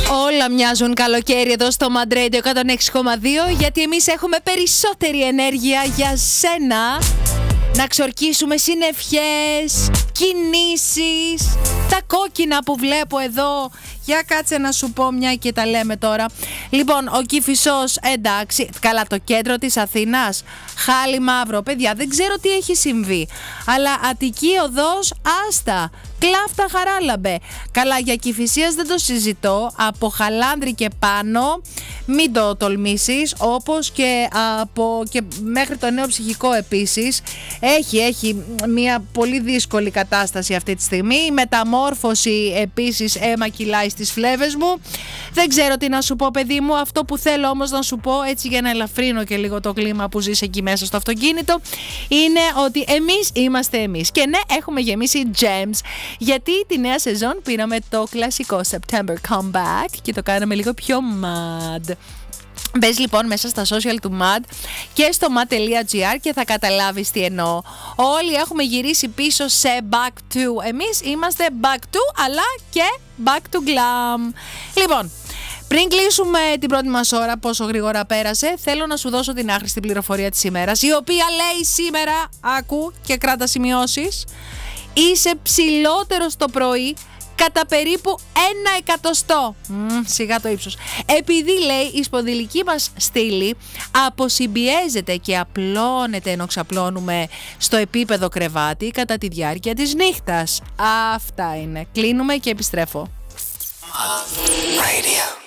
Όλα μοιάζουν καλοκαίρι εδώ στο Mad Radio 106,2, γιατί εμείς έχουμε περισσότερη ενέργεια για σένα. Να ξορκίσουμε συννεφιές, κινήσεις, τα κόκκινα που βλέπω εδώ. Για κάτσε να σου πω μια και τα λέμε τώρα. Λοιπόν, ο Κηφισός, εντάξει, καλά, το κέντρο της Αθήνας, χάλι μαύρο. Παιδιά, δεν ξέρω τι έχει συμβεί. Αλλά Αττική Οδός, άστα. Κλάφτα Χαράλαμπε. Καλά, για Κηφισίας δεν το συζητώ. Από Χαλάνδρη και πάνω, μην το τολμήσεις. Όπως και και μέχρι το Νέο Ψυχικό επίσης. Έχει μια πολύ δύσκολη κατάσταση αυτή τη στιγμή. Η μεταμόρφωση επίσης αίμα κυλάει στις φλέβες μου. Δεν ξέρω τι να σου πω, παιδί μου. Αυτό που θέλω όμως να σου πω, έτσι για να ελαφρύνω και λίγο το κλίμα που ζεις εκεί μέσα στο αυτοκίνητο, είναι ότι εμείς είμαστε εμείς. Και ναι, έχουμε γεμίσει gems, γιατί τη νέα σεζόν πήραμε το κλασικό September comeback και το κάναμε λίγο πιο mad. Μπες λοιπόν μέσα στα social του MAD και στο mad.gr και θα καταλάβεις τι εννοώ. Όλοι έχουμε γυρίσει πίσω σε back to. Εμείς είμαστε back to, αλλά και back to glam. Λοιπόν, πριν κλείσουμε την πρώτη μας ώρα, πόσο γρήγορα πέρασε, θέλω να σου δώσω την άχρηστη πληροφορία της ημέρας, η οποία λέει σήμερα, άκου και κράτα σημειώσεις, είσαι ψηλότερος το πρωί κατά περίπου 1 εκατοστό. Σιγά το ύψος. Επειδή, λέει, η σπονδυλική μας στήλη αποσυμπιέζεται και απλώνεται ενώ ξαπλώνουμε στο επίπεδο κρεβάτι κατά τη διάρκεια της νύχτας. Αυτά είναι. Κλείνουμε και επιστρέφω. Radio.